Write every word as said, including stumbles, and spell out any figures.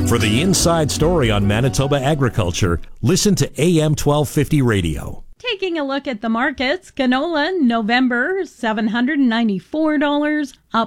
For the inside story on Manitoba agriculture, listen to A M twelve fifty radio. Taking a look at the markets, canola November seven hundred ninety-four dollars, up